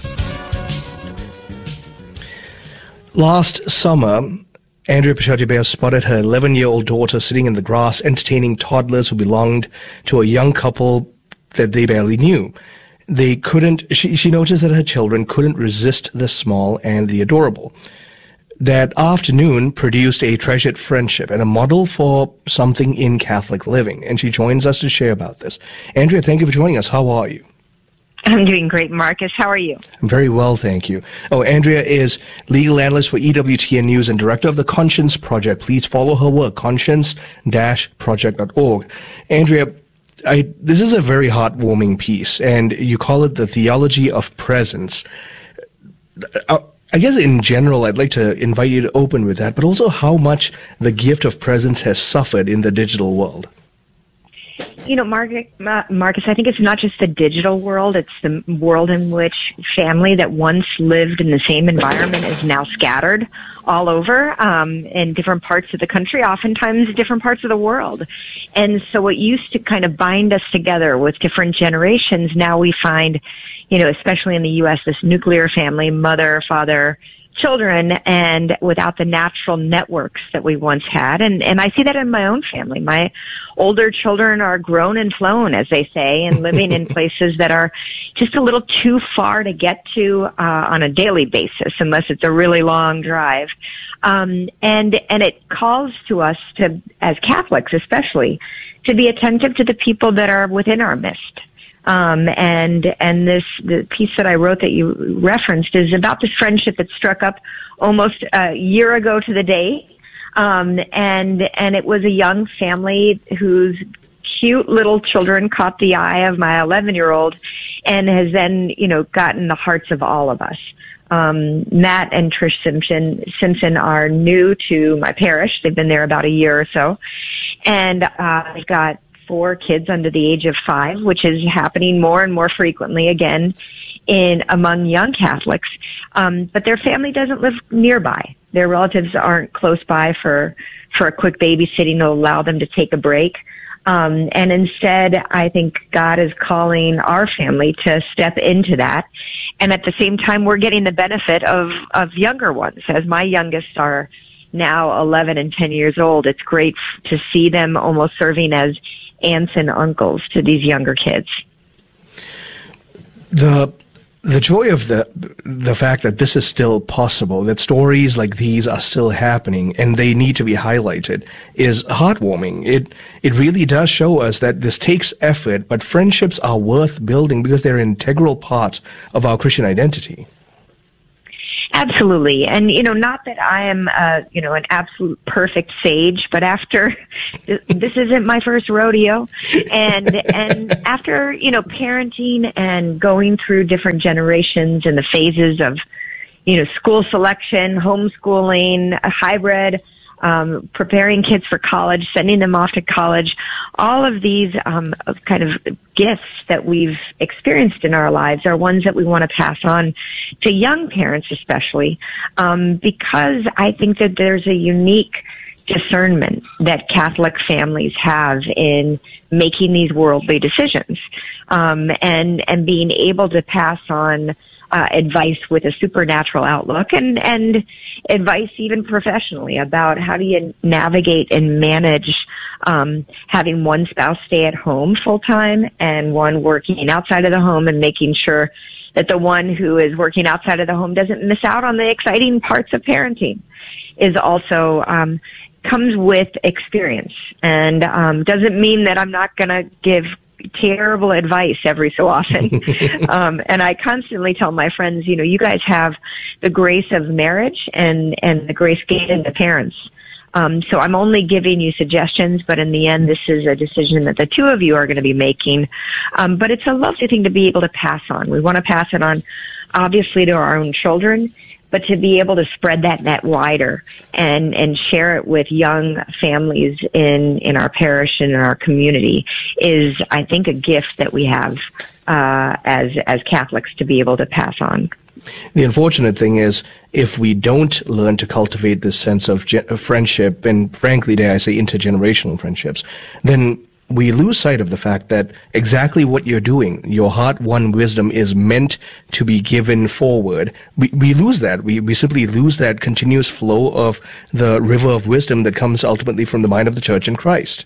Last summer, Andrea Pichottiere spotted her eleven-year-old daughter sitting in the grass entertaining toddlers who belonged to a young couple that they barely knew. They couldn't, she, she noticed that her children couldn't resist the small and the adorable. That afternoon produced a treasured friendship and a model for something in Catholic living, and she joins us to share about this. Andrea, thank you for joining us. How are you? I'm doing great, Marcus. How are you? I'm very well, thank you. Oh, Andrea is legal analyst for E W T N News and director of the Conscience Project. Please follow her work, conscience dash project dot org. Andrea, I, this is a very heartwarming piece, and you call it the theology of presence. I, I guess in general, I'd like to invite you to open with that, but also how much the gift of presence has suffered in the digital world. You know, Marcus, Marcus, I think it's not just the digital world, it's the world in which family that once lived in the same environment is now scattered all over um, in different parts of the country, oftentimes different parts of the world. And so what used to kind of bind us together with different generations, now we find, you know, especially in the U S, this nuclear family, mother, father, children, and without the natural networks that we once had. And, and I see that in my own family. My older children are grown and flown, as they say, and living in places that are just a little too far to get to uh, on a daily basis, unless it's a really long drive. Um, and, and it calls to us to, as Catholics especially, to be attentive to the people that are within our midst. Um, and, and this, the piece that I wrote that you referenced is about this friendship that struck up almost a year ago to the day. Um, and, and it was a young family whose cute little children caught the eye of my eleven year old and has then, you know, gotten the hearts of all of us. Um, Matt and Trish Simpson, Simpson are new to my parish. They've been there about a year or so. And, uh, they've got four kids under the age of five, which is happening more and more frequently again in among young Catholics. Um, but their family doesn't live nearby. Their relatives aren't close by for, for a quick babysitting to allow them to take a break. Um, and instead, I think God is calling our family to step into that. And at the same time, we're getting the benefit of, of younger ones. As my youngest are now eleven and ten years old, it's great to see them almost serving as aunts and uncles to these younger kids. The the joy of the the fact that this is still possible, that stories like these are still happening and they need to be highlighted, is heartwarming. It it really does show us that this takes effort, but friendships are worth building because they're an integral part of our Christian identity. Absolutely. And, you know, not that I am, uh, you know, an absolute perfect sage, but after, this isn't my first rodeo. And, and after, you know, parenting and going through different generations and the phases of, you know, school selection, homeschooling, a hybrid, um, preparing kids for college, sending them off to college, all of these um, kind of gifts that we've experienced in our lives are ones that we want to pass on to young parents especially, um, because I think that there's a unique discernment that Catholic families have in making these worldly decisions, um, and, and being able to pass on Uh, advice with a supernatural outlook, and, and advice even professionally about how do you navigate and manage um, having one spouse stay at home full time and one working outside of the home, and making sure that the one who is working outside of the home doesn't miss out on the exciting parts of parenting, is also um, comes with experience, and um, doesn't mean that I'm not going to give terrible advice every so often. um, and I constantly tell my friends, you know, you guys have the grace of marriage and, and the grace given to parents. Um, so I'm only giving you suggestions, but in the end, this is a decision that the two of you are going to be making. Um, but it's a lovely thing to be able to pass on. We want to pass it on, obviously, to our own children, but to be able to spread that net wider and, and share it with young families in, in our parish and in our community is, I think, a gift that we have uh, as as Catholics to be able to pass on. The unfortunate thing is, if we don't learn to cultivate this sense of ge- friendship, and frankly, dare I say, intergenerational friendships, then we lose sight of the fact that exactly what you're doing, your heart-won wisdom, is meant to be given forward. We, we lose that. We, we simply lose that continuous flow of the river of wisdom that comes ultimately from the mind of the Church in Christ.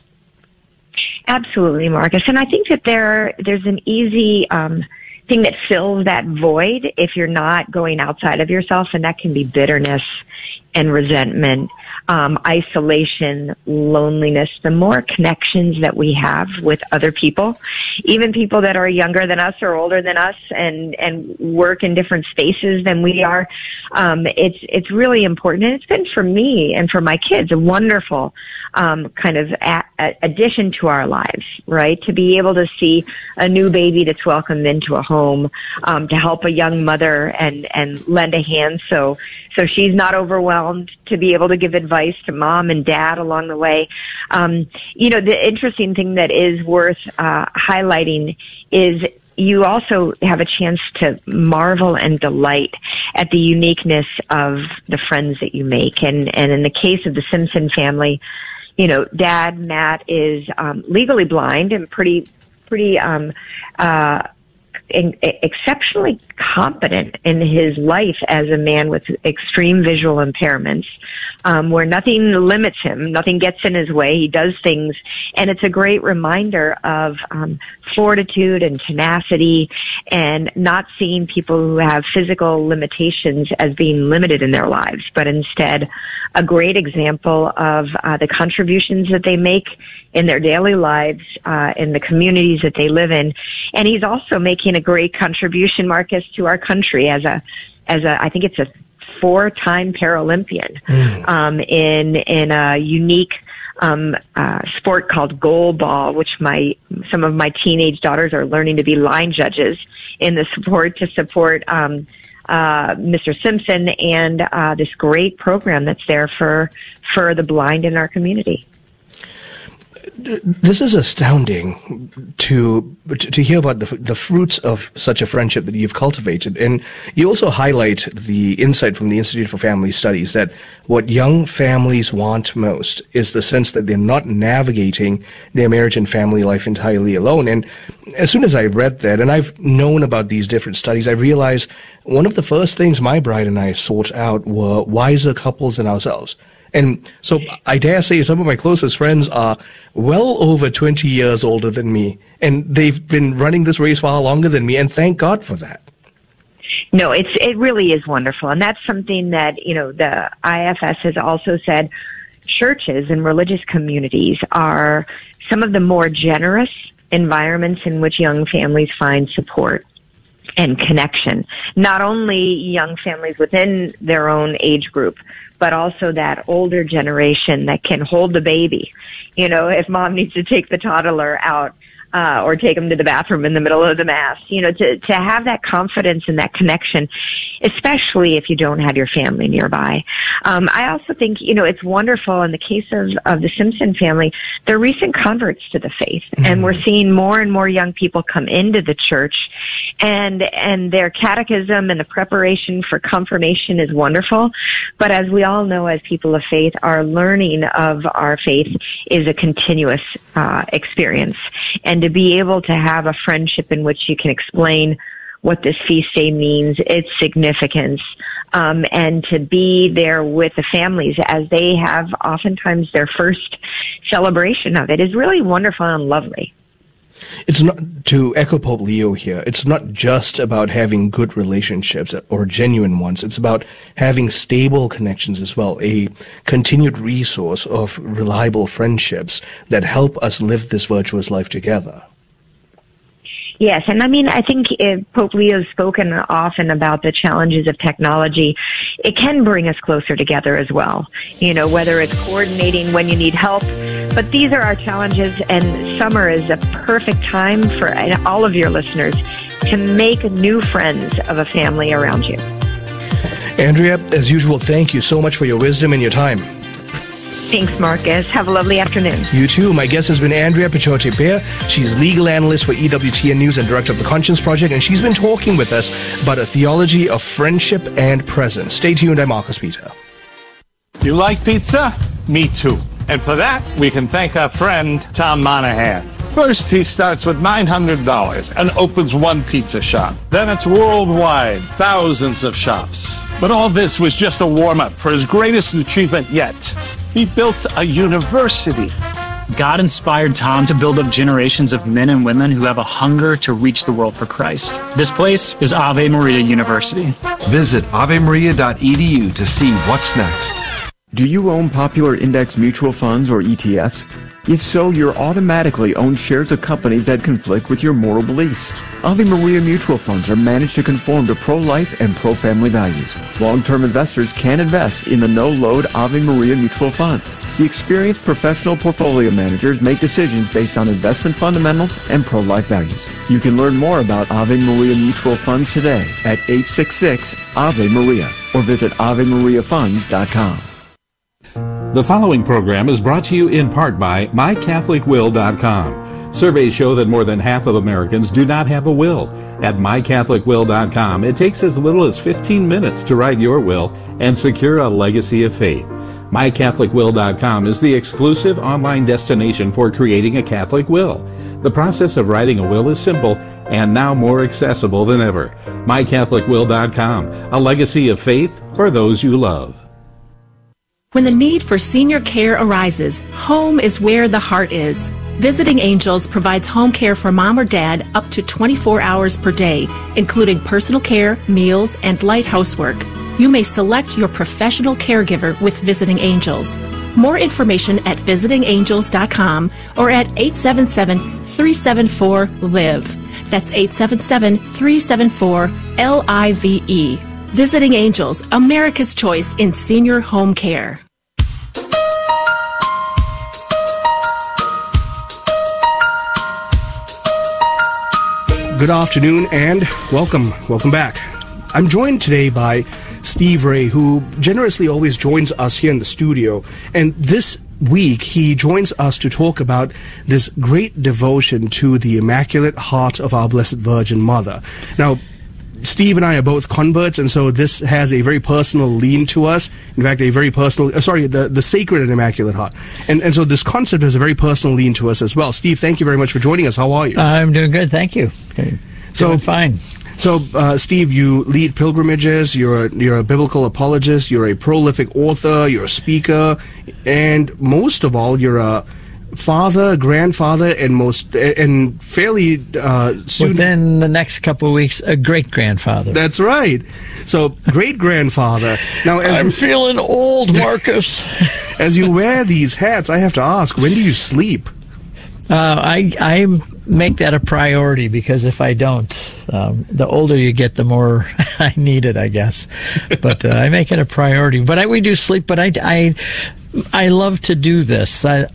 Absolutely, Marcus. And I think that there there's an easy um, thing that fills that void if you're not going outside of yourself, and that can be bitterness and resentment, um, isolation, loneliness. The more connections that we have with other people, even people that are younger than us or older than us, and and work in different spaces than we are, um, it's it's really important. And it's been for me and for my kids a wonderful um, kind of a- a addition to our lives, right? To be able to see a new baby that's welcomed into a home, um, to help a young mother and and lend a hand so. So she's not overwhelmed, to be able to give advice to mom and dad along the way. Um, you know, the interesting thing that is worth uh, highlighting is you also have a chance to marvel and delight at the uniqueness of the friends that you make. And, and in the case of the Simpson family, you know, Dad, Matt, is um, legally blind and pretty, pretty um, uh In, exceptionally competent in his life as a man with extreme visual impairments, um, where nothing limits him, nothing gets in his way. He does things, and it's a great reminder of um, fortitude and tenacity, and not seeing people who have physical limitations as being limited in their lives, but instead a great example of uh, the contributions that they make in their daily lives, uh, in the communities that they live in. And he's also making a great contribution, Marcus, to our country as a, as a, I think it's a four-time Paralympian, mm. um, in, in a unique, um, uh, sport called goalball, which my, some of my teenage daughters are learning to be line judges in the sport to support, um, uh, Mister Simpson and, uh, this great program that's there for, for the blind in our community. This is astounding to to hear about the the fruits of such a friendship that you've cultivated. And you also highlight the insight from the Institute for Family Studies that what young families want most is the sense that they're not navigating their marriage and family life entirely alone. And as soon as I read that, and I've known about these different studies, I realized one of the first things my bride and I sought out were wiser couples than ourselves. And so I dare say some of my closest friends are well over twenty years older than me, and they've been running this race far longer than me, and thank God for that. No, it's it really is wonderful, and that's something that, you know, the I F S has also said. Churches and religious communities are some of the more generous environments in which young families find support and connection. Not only young families within their own age group, but also that older generation that can hold the baby. You know, if mom needs to take the toddler out, Uh, or take them to the bathroom in the middle of the mass, you know, to, to have that confidence and that connection, especially if you don't have your family nearby. Um, I also think, you know, it's wonderful in the case of, of the Simpson family, they're recent converts to the faith, mm-hmm. and we're seeing more and more young people come into the church, and, and their catechism and the preparation for confirmation is wonderful. But as we all know, as people of faith, our learning of our faith is a continuous, uh, experience. And to be able to have a friendship in which you can explain what this feast day means, its significance, um, and to be there with the families as they have oftentimes their first celebration of it is really wonderful and lovely. It's not, to echo Pope Leo here, it's not just about having good relationships or genuine ones. It's about having stable connections as well, a continued resource of reliable friendships that help us live this virtuous life together. Yes, and I mean, I think if Pope Leo's spoken often about the challenges of technology. It can bring us closer together as well, you know, whether it's coordinating when you need help. But these are our challenges, and summer is a perfect time for all of your listeners to make new friends of a family around you. Andrea, as usual, thank you so much for your wisdom and your time. Thanks, Marcus. Have a lovely afternoon. You too. My guest has been Andrea Pichote-Beer. She's legal analyst for E W T N News and director of the Conscience Project, and she's been talking with us about a theology of friendship and presence. Stay tuned. I'm Marcus Peter. You like pizza? Me too. And for that, we can thank our friend Tom Monahan. First, he starts with nine hundred dollars and opens one pizza shop. Then it's worldwide, thousands of shops. But all this was just a warm-up for his greatest achievement yet. He built a university. God inspired Tom to build up generations of men and women who have a hunger to reach the world for Christ. This place is Ave Maria University. Visit ave maria dot e d u to see what's next. Do you own popular index mutual funds or E T Fs? If so, you're automatically own shares of companies that conflict with your moral beliefs. Ave Maria mutual funds are managed to conform to pro-life and pro-family values. Long-term investors can invest in the no-load Ave Maria mutual funds. The experienced professional portfolio managers make decisions based on investment fundamentals and pro-life values. You can learn more about Ave Maria mutual funds today at eight six six Ave Maria or visit ave maria funds dot com. The following program is brought to you in part by my catholic will dot com. Surveys show that more than half of Americans do not have a will. At my catholic will dot com, it takes as little as fifteen minutes to write your will and secure a legacy of faith. my catholic will dot com is the exclusive online destination for creating a Catholic will. The process of writing a will is simple and now more accessible than ever. my catholic will dot com, a legacy of faith for those you love. When the need for senior care arises, home is where the heart is. Visiting Angels provides home care for mom or dad up to twenty-four hours per day, including personal care, meals, and light housework. You may select your professional caregiver with Visiting Angels. More information at visiting angels dot com or at eight seven seven, three seven four, L I V E. That's eight seven seven, three seven four, L I V E. Visiting Angels, America's choice in senior home care. Good afternoon and welcome. Welcome back. I'm joined today by Steve Ray, who generously always joins us here in the studio. And this week, he joins us to talk about this great devotion to the Immaculate Heart of our Blessed Virgin Mother. Now, Steve and I are both converts, and so this has a very personal lean to us. In fact, a very personal, uh, sorry, the, the Sacred and Immaculate Heart. And, and so this concept has a very personal lean to us as well. Steve, thank you very much for joining us. How are you? I'm doing good, thank you. Okay. So doing fine. So, uh, Steve, you lead pilgrimages, you're a, you're a biblical apologist, you're a prolific author, you're a speaker, and most of all, you're a father, grandfather, and most and fairly uh, soon within the next couple of weeks, a great grandfather. That's right. So great grandfather. Now, as I'm you, feeling old, Marcus. As you wear these hats, I have to ask: when do you sleep? Uh, I I make that a priority, because if I don't, um, the older you get, the more I need it, I guess. But uh, I make it a priority. But I, we do sleep. But I, I I love to do this. I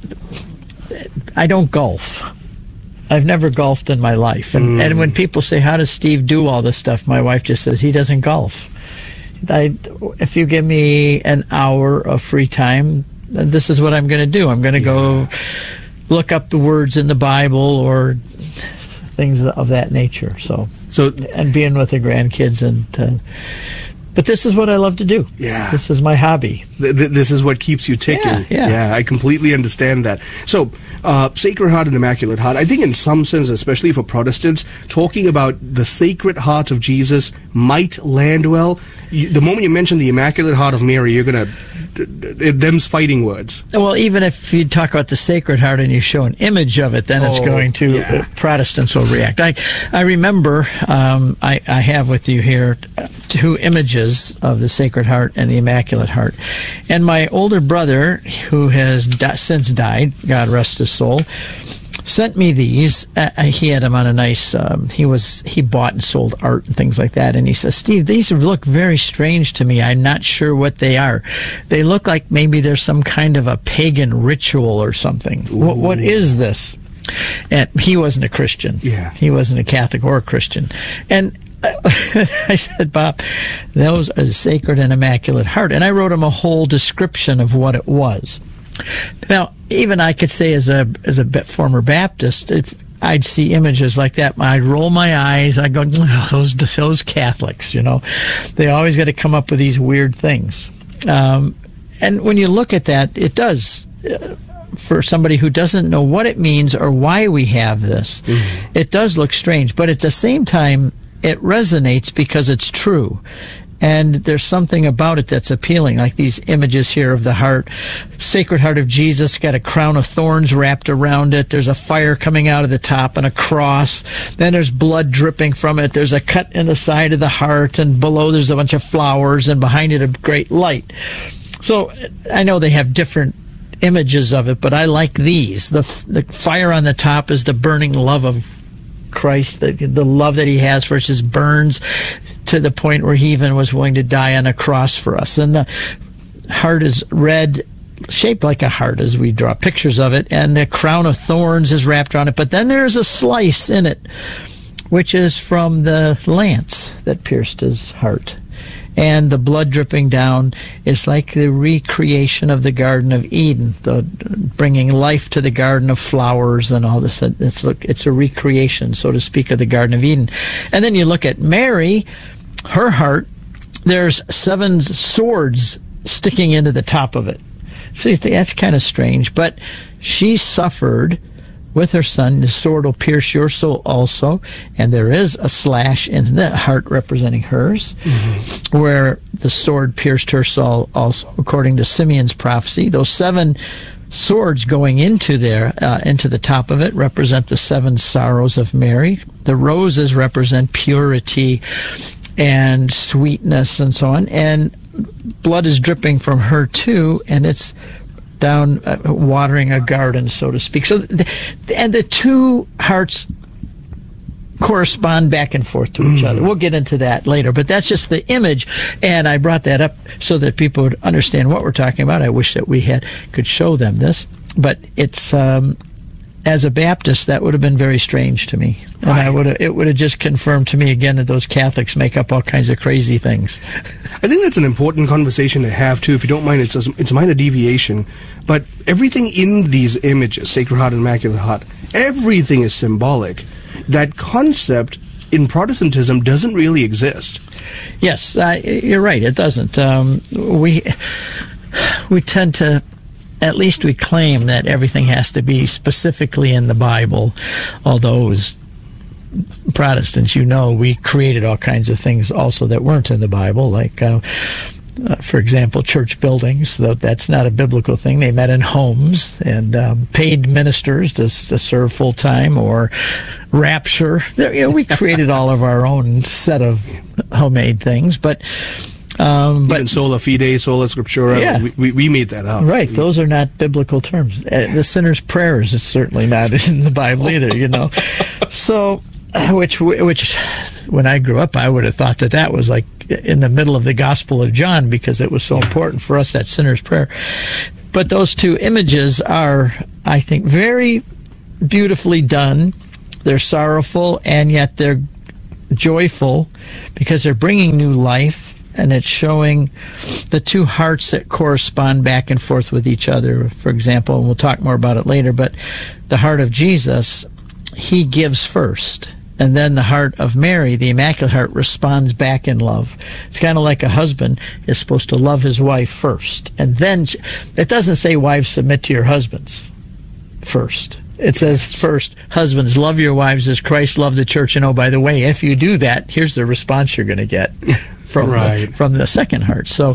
I don't golf. I've never golfed in my life. And, mm. and when people say, how does Steve do all this stuff? My wife just says, he doesn't golf. I, if you give me an hour of free time, this is what I'm going to do. I'm going to yeah. go look up the words in the Bible or things of that nature. So, so and being with the grandkids and... Uh, But this is what I love to do. Yeah. This is my hobby. Th- th- this is what keeps you ticking. Yeah, yeah. yeah I completely understand that. So, uh, Sacred Heart and Immaculate Heart, I think in some sense, especially for Protestants, talking about the Sacred Heart of Jesus might land well. You, the moment you mention the Immaculate Heart of Mary, you're going to... them's fighting words. Well, even if you talk about the Sacred Heart and you show an image of it, then oh, it's going to... Yeah. Uh, Protestants will react. I, I remember, um, I, I have with you here two images of the Sacred Heart and the Immaculate Heart. And my older brother, who has di- since died, God rest his soul, sent me these. Uh, he had them on a nice, um, he was, he bought and sold art and things like that. And he says, Steve, these look very strange to me. I'm not sure what they are. They look like maybe there's some kind of a pagan ritual or something. What, what is this? And he wasn't a Christian. Yeah. He wasn't a Catholic or a Christian. And I said, Bob, those are the Sacred and Immaculate Heart. And I wrote him a whole description of what it was. Now, even I could say as a as a former Baptist, if I'd see images like that, I'd roll my eyes. I'd go, oh, those those Catholics, you know, they always got to come up with these weird things. Um, and when you look at that, it does. Uh, for somebody who doesn't know what it means or why we have this, mm-hmm. it does look strange. But at the same time, it resonates because it's true. And there's something about it that's appealing, like these images here of the heart. Sacred Heart of Jesus got a crown of thorns wrapped around it. There's a fire coming out of the top and a cross. Then there's blood dripping from it. There's a cut in the side of the heart, and below there's a bunch of flowers, and behind it a great light. So I know they have different images of it, but I like these. The, the fire on the top is the burning love of Christ, the, the love that he has for us just burns to the point where he even was willing to die on a cross for us. And the heart is red, shaped like a heart as we draw pictures of it, and the crown of thorns is wrapped around it. But then there's a slice in it, which is from the lance that pierced his heart. And the blood dripping down is like the recreation of the Garden of Eden, the bringing life to the Garden of Flowers and all this. It's look, it's a recreation, so to speak, of the Garden of Eden. And then you look at Mary, her heart. There's seven swords sticking into the top of it. So you think that's kind of strange, but she suffered with her son. The sword will pierce your soul also, and there is a slash in the heart representing hers, mm-hmm. where the sword pierced her soul also, according to Simeon's prophecy. Those seven swords going into there, uh, into the top of it, represent the seven sorrows of Mary. The roses represent purity and sweetness and so on, and blood is dripping from her too, and it's down uh, watering a garden, so to speak. So, th- and the two hearts correspond back and forth to each other. We'll get into that later, but that's just the image, and I brought that up so that people would understand what we're talking about. I wish that we had could show them this, but it's um, as a Baptist, that would have been very strange to me, and right. I would have, it would have just confirmed to me again that those Catholics make up all kinds of crazy things. I think that's an important conversation to have too. If you don't mind, it's a, it's a minor deviation, but everything in these images, Sacred Heart and Immaculate Heart, everything is symbolic. That concept in Protestantism doesn't really exist. Yes, uh, you're right. It doesn't. Um, we we tend to. At least we claim that everything has to be specifically in the Bible, although as Protestants, you know, we created all kinds of things also that weren't in the Bible, like uh, Uh, for example, church buildings, though that's not a biblical thing. They met in homes, and um, paid ministers to, to serve full time, or rapture. There, you know, we created all of our own set of homemade things, but um, but even sola fide, sola scriptura, yeah. we, we we made that up. Right, those are not biblical terms. Uh, the sinner's prayers is certainly not in the Bible either. You know, so. Which, which, when I grew up, I would have thought that that was like in the middle of the Gospel of John, because it was so important for us, that sinner's prayer. But those two images are, I think, very beautifully done. They're sorrowful, and yet they're joyful, because they're bringing new life, and it's showing the two hearts that correspond back and forth with each other. For example, and we'll talk more about it later, but the heart of Jesus, he gives first. And then the heart of Mary, the Immaculate Heart, responds back in love. It's kind of like a husband is supposed to love his wife first. And then, it doesn't say, wives, submit to your husbands first. It says first, husbands, love your wives as Christ loved the church. And oh, by the way, if you do that, here's the response you're going to get from, right. the, from the second heart. So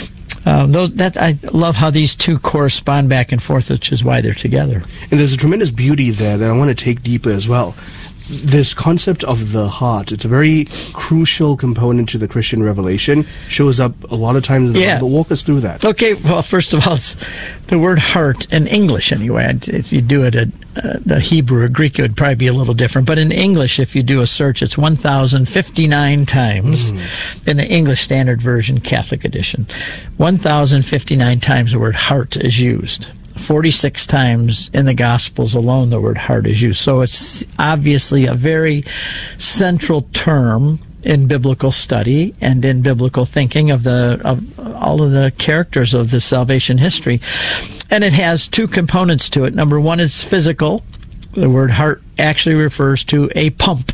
um, those that I love how these two correspond back and forth, which is why they're together. And there's a tremendous beauty there that I want to take deeper as well. This concept of the heart, it's a very crucial component to the Christian revelation. Shows up a lot of times in the yeah. Bible. Walk us through that. Okay, well, first of all, it's the word heart in English anyway. If you do it at uh, the Hebrew or Greek, it would probably be a little different. But in English, if you do a search, it's one thousand fifty-nine times mm. in the English Standard Version, Catholic Edition. one thousand fifty-nine times the word heart is used. forty-six times in the Gospels alone the word heart is used. So it's obviously a very central term in biblical study and in biblical thinking of the of all of the characters of the salvation history. And it has two components to it. Number one is physical. The word heart actually refers to a pump.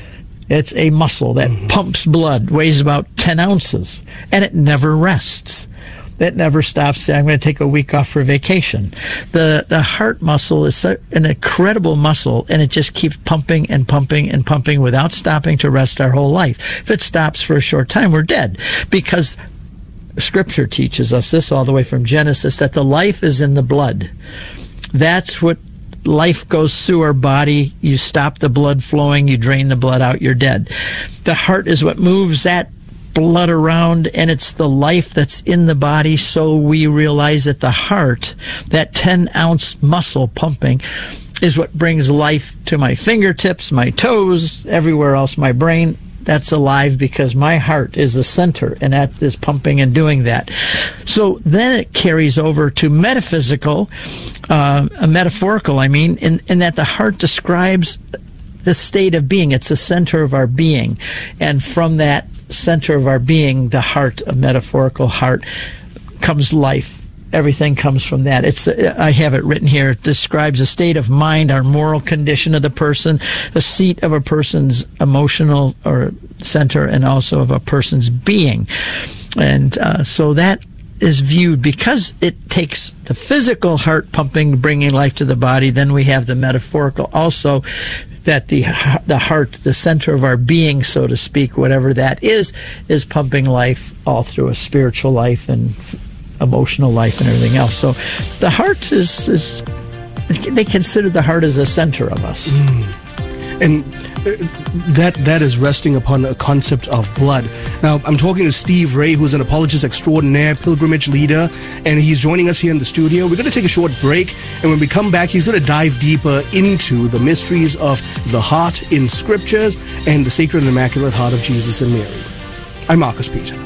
It's a muscle that mm-hmm. pumps blood, weighs about ten ounces, and it never rests. It never stops saying, I'm going to take a week off for vacation. The the heart muscle is so, an incredible muscle, and it just keeps pumping and pumping and pumping without stopping to rest our whole life. If it stops for a short time, we're dead. Because Scripture teaches us this all the way from Genesis, that the life is in the blood. That's what life goes through our body. You stop the blood flowing, you drain the blood out, you're dead. The heart is what moves that blood around, and it's the life that's in the body. So we realize that the heart, that ten ounce muscle pumping, is what brings life to my fingertips, my toes, everywhere else, my brain. That's alive because my heart is the center, and that is pumping and doing that. So then it carries over to metaphysical, uh, metaphorical, I mean, in, in that the heart describes the state of being. It's the center of our being. And from that center of our being, the heart, a metaphorical heart, comes life. Everything comes from that. It's I have it written here. It describes a state of mind, our moral condition of the person, the seat of a person's emotional or center, and also of a person's being. And uh, so that is viewed, because it takes the physical heart pumping, bringing life to the body. Then we have the metaphorical also, that the the heart, the center of our being, so to speak, whatever that is, is pumping life all through a spiritual life and emotional life and everything else. So the heart is, is they consider the heart as a center of us. Mm. And that that is resting upon a concept of blood. Now, I'm talking to Steve Ray, who's an apologist extraordinaire, pilgrimage leader, and he's joining us here in the studio. We're going to take a short break, and when we come back, he's going to dive deeper into the mysteries of the heart in Scriptures and the Sacred and Immaculate Heart of Jesus and Mary. I'm Marcus Peter.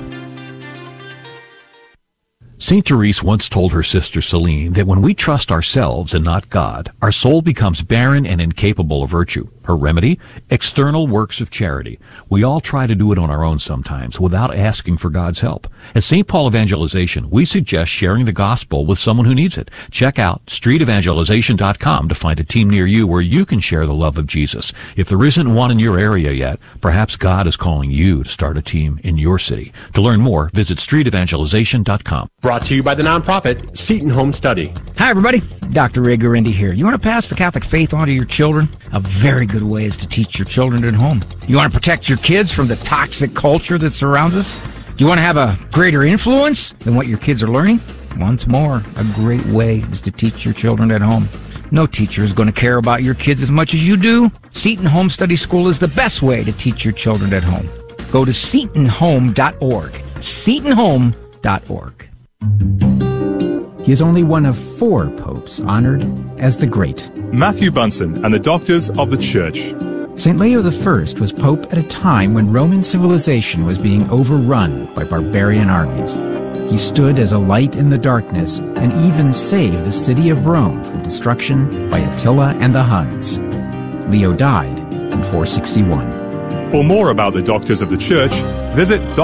Saint Therese once told her sister Celine that when we trust ourselves and not God, our soul becomes barren and incapable of virtue. Her remedy? External works of charity. We all try to do it on our own sometimes without asking for God's help. At Saint Paul Evangelization, we suggest sharing the gospel with someone who needs it. Check out street evangelization dot com to find a team near you where you can share the love of Jesus. If there isn't one in your area yet, perhaps God is calling you to start a team in your city. To learn more, visit street evangelization dot com. Brought to you by the nonprofit Seton Home Study. Hi, everybody. Doctor Ray Guarendi here. You want to pass the Catholic faith on to your children? A very good way is to teach your children at home. You want to protect your kids from the toxic culture that surrounds us? Do you want to have a greater influence than what your kids are learning? Once more, a great way is to teach your children at home. No teacher is going to care about your kids as much as you do. Seton Home Study School is the best way to teach your children at home. Go to seton home dot org. seton home dot org. He is only one of four popes honored as the Great. Matthew Bunsen and the Doctors of the Church. Saint Leo the First was pope at a time when Roman civilization was being overrun by barbarian armies. He stood as a light in the darkness and even saved the city of Rome from destruction by Attila and the Huns. Leo died in four sixty-one. For more about the Doctors of the Church, visit